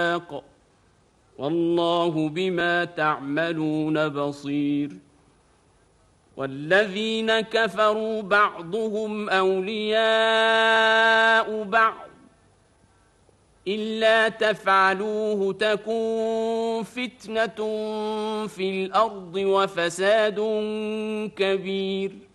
والله بما تعملون بصير والذين كفروا بعضهم أولياء بعض إلا تفعلوه تكن فتنة في الأرض وفساد كبير